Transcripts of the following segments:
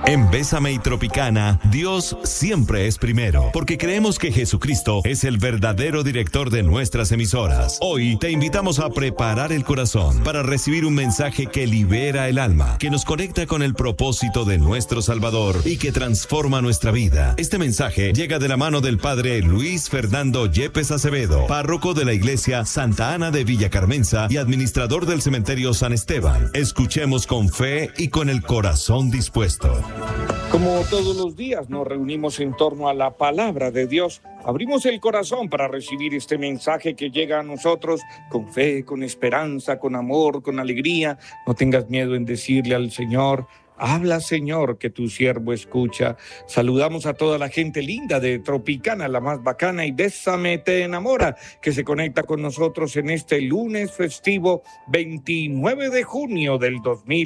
En Bésame y Tropicana, Dios siempre es primero, porque creemos que Jesucristo es el verdadero director de nuestras emisoras. Hoy te invitamos a preparar el corazón para recibir un mensaje que libera el alma, que nos conecta con el propósito de nuestro Salvador y que transforma nuestra vida. Este mensaje llega de la mano del Padre Luis Fernando Yepes Acevedo, párroco de la Iglesia Santa Ana de Villa Carmenza y administrador del Cementerio San Esteban. Escuchemos con fe y con el corazón dispuesto. Como todos los días nos reunimos en torno a la palabra de Dios, abrimos el corazón para recibir este mensaje que llega a nosotros con fe, con esperanza, con amor, con alegría. No tengas miedo en decirle al Señor: habla, Señor, que tu siervo escucha. Saludamos a toda la gente linda de Tropicana, la más bacana, y Bésame te enamora, que se conecta con nosotros en este lunes festivo 29 de junio del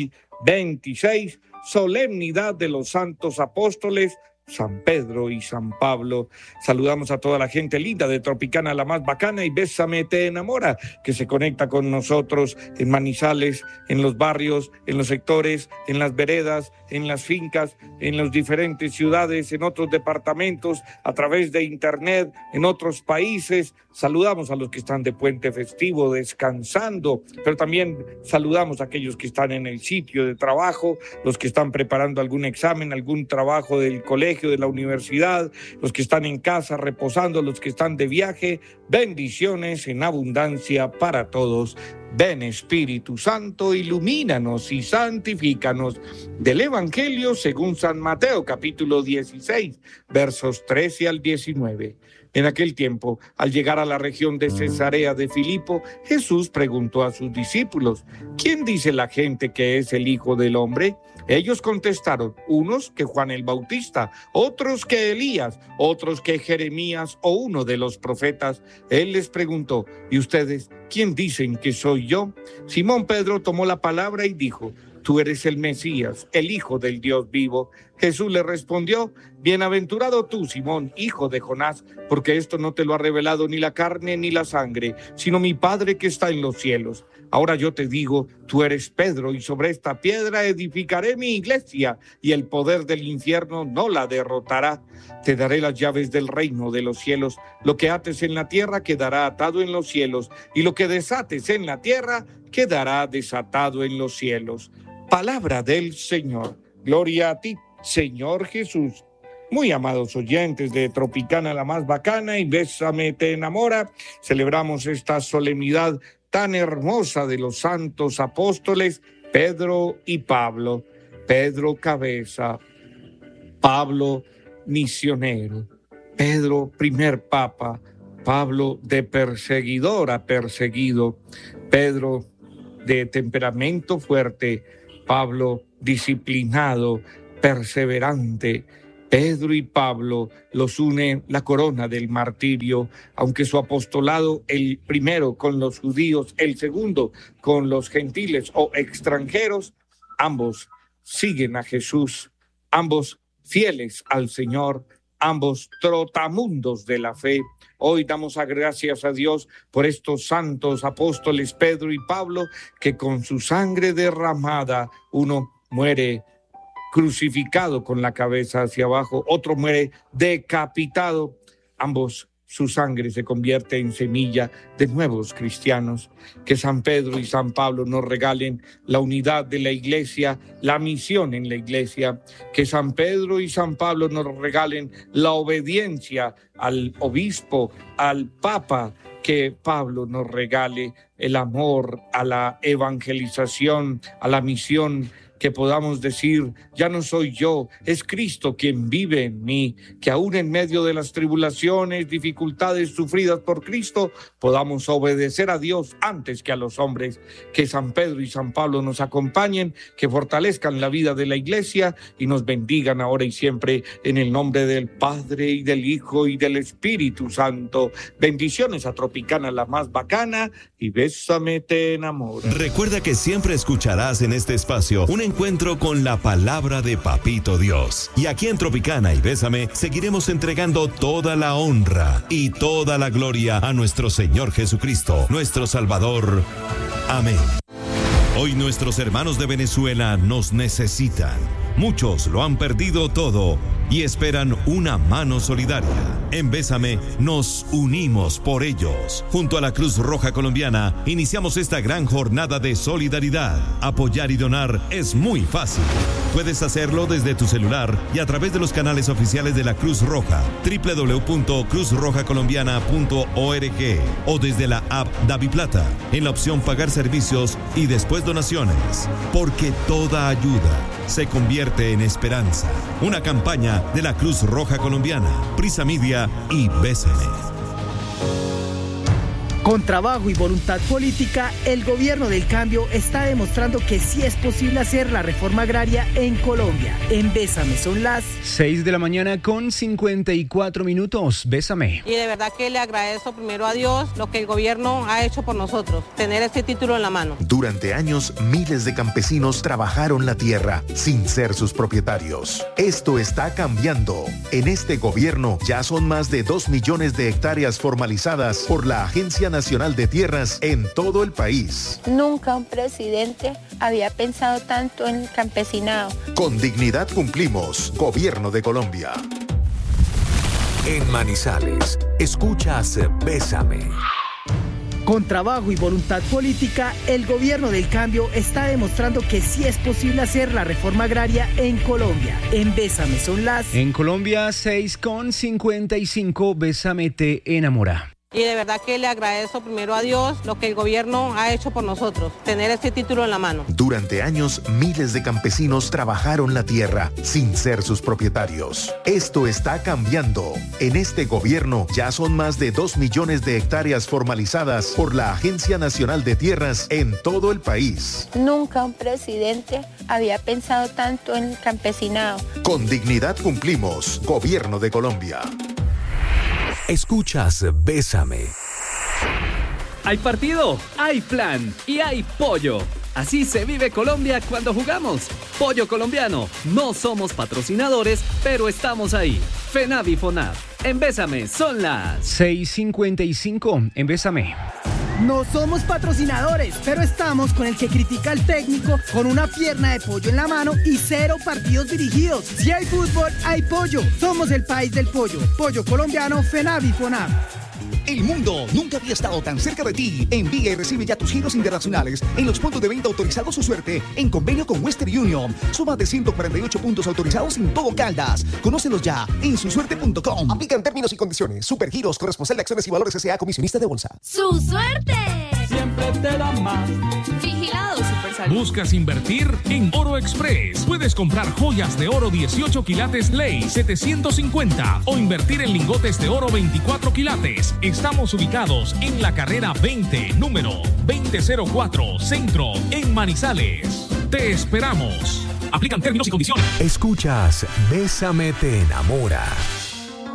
2026, solemnidad de los santos apóstoles San Pedro y San Pablo. Saludamos a toda la gente linda de Tropicana, la más bacana, y Bésame te enamora, que se conecta con nosotros en Manizales, en los barrios, en los sectores, en las veredas, en las fincas, en las diferentes ciudades, en otros departamentos, a través de internet, en otros países. Saludamos a los que están de puente festivo, descansando, pero también saludamos a aquellos que están en el sitio de trabajo, los que están preparando algún examen, algún trabajo del colegio, de la universidad, los que están en casa reposando, los que están de viaje. Bendiciones en abundancia para todos. Ven, Espíritu Santo, ilumínanos y santifícanos. Del Evangelio según San Mateo, capítulo 16, versos 13 al 19. En aquel tiempo, al llegar a la región de Cesarea de Filipo, Jesús preguntó a sus discípulos: ¿quién dice la gente que es el Hijo del Hombre? Ellos contestaron: unos que Juan el Bautista, otros que Elías, otros que Jeremías o uno de los profetas. Él les preguntó: ¿y ustedes quién dicen que soy yo? Simón Pedro tomó la palabra y dijo: tú eres el Mesías, el Hijo del Dios vivo. Jesús le respondió: bienaventurado tú, Simón, hijo de Jonás, porque esto no te lo ha revelado ni la carne ni la sangre, sino mi Padre que está en los cielos. Ahora yo te digo, tú eres Pedro, y sobre esta piedra edificaré mi iglesia, y el poder del infierno no la derrotará. Te daré las llaves del reino de los cielos. Lo que ates en la tierra quedará atado en los cielos, y lo que desates en la tierra quedará desatado en los cielos. Palabra del Señor. Gloria a ti, Señor Jesús. Muy amados oyentes de Tropicana, la más bacana, y Bésame te enamora, celebramos esta solemnidad tan hermosa de los santos apóstoles Pedro y Pablo. Pedro cabeza, Pablo misionero, Pedro primer papa, Pablo de perseguidor a perseguido, Pedro de temperamento fuerte, Pablo disciplinado, perseverante. Pedro y Pablo los une la corona del martirio, aunque su apostolado, el primero con los judíos, el segundo con los gentiles o extranjeros, ambos siguen a Jesús, ambos fieles al Señor, ambos trotamundos de la fe. Hoy damos gracias a Dios por estos santos apóstoles Pedro y Pablo, que con su sangre derramada, uno muere crucificado con la cabeza hacia abajo, otro muere decapitado. Ambos, su sangre se convierte en semilla de nuevos cristianos. Que San Pedro y San Pablo nos regalen la unidad de la iglesia, la misión en la iglesia. Que San Pedro y San Pablo nos regalen la obediencia al obispo, al papa. Que Pablo nos regale el amor a la evangelización, a la misión. Que podamos decir: ya no soy yo, es Cristo quien vive en mí. Que aún en medio de las tribulaciones, dificultades sufridas por Cristo, podamos obedecer a Dios antes que a los hombres. Que San Pedro y San Pablo nos acompañen, que fortalezcan la vida de la iglesia y nos bendigan ahora y siempre, en el nombre del Padre y del Hijo y del Espíritu Santo. Bendiciones a Tropicana, la más bacana, y Bésame te enamora. Recuerda que siempre escucharás en este espacio un encuentro con la palabra de Papito Dios. Y aquí en Tropicana y Bésame seguiremos entregando toda la honra y toda la gloria a nuestro Señor Jesucristo, nuestro Salvador. Amén. Hoy nuestros hermanos de Venezuela nos necesitan. Muchos lo han perdido todo y esperan una mano solidaria. En Bésame nos unimos por ellos. Junto a la Cruz Roja Colombiana iniciamos esta gran jornada de solidaridad. Apoyar y donar es muy fácil. Puedes hacerlo desde tu celular y a través de los canales oficiales de la Cruz Roja, www.cruzrojacolombiana.org o desde la app DaviPlata, en la opción Pagar servicios y después donaciones. Porque toda ayuda se convierte en esperanza. Una campaña de la Cruz Roja Colombiana, Prisa Media y Bésame. Con trabajo y voluntad política, el gobierno del cambio está demostrando que sí es posible hacer la reforma agraria en Colombia. En Bésame son las 6 de la mañana con 54 minutos. Bésame. Y de verdad que le agradezco primero a Dios lo que el gobierno ha hecho por nosotros, tener este título en la mano. Durante años, miles de campesinos trabajaron la tierra sin ser sus propietarios. Esto está cambiando. En este gobierno ya son más de 2 millones de hectáreas formalizadas por la Agencia Nacional de Tierras en todo el país. Nunca un presidente había pensado tanto en el campesinado. Con dignidad cumplimos. Gobierno de Colombia. En Manizales, escuchas Bésame. Con trabajo y voluntad política, el gobierno del cambio está demostrando que sí es posible hacer la reforma agraria en Colombia. En Bésame son las... En Colombia, 6:55, Bésame te enamora. Y de verdad que le agradezco primero a Dios lo que el gobierno ha hecho por nosotros, tener este título en la mano. Durante años, miles de campesinos trabajaron la tierra sin ser sus propietarios. Esto está cambiando. En este gobierno ya son más de 2 millones de hectáreas formalizadas por la Agencia Nacional de Tierras en todo el país. Nunca un presidente había pensado tanto en el campesinado. Con dignidad cumplimos. Gobierno de Colombia. Escuchas Bésame. Hay partido, hay plan y hay pollo. Así se vive Colombia cuando jugamos. Pollo colombiano. No somos patrocinadores, pero estamos ahí. FENAV y FONAV. En Bésame son las 6:55. En Bésame. No somos patrocinadores, pero estamos con el que critica al técnico con una pierna de pollo en la mano y 0 partidos dirigidos. Si hay fútbol, hay pollo. Somos el país del pollo. Pollo colombiano, FENAV y FONAV. El mundo nunca había estado tan cerca de ti. Envía y recibe ya tus giros internacionales en los puntos de venta autorizados su suerte en convenio con Western Union. Suma de 148 puntos autorizados en todo Caldas. Conócelos ya en susuerte.com. Aplican términos y condiciones. Supergiros, corresponsal de acciones y valores S.A. comisionista de bolsa. ¡Su suerte! Siempre te da más. Vigilado Supersalud. ¿Buscas invertir? En Oro Express puedes comprar joyas de oro 18 quilates ley 750 o invertir en lingotes de oro 24 quilates. Estamos ubicados en la carrera 20, número 2004, Centro, en Manizales. Te esperamos. Aplican términos y condiciones. Escuchas Bésame te enamora.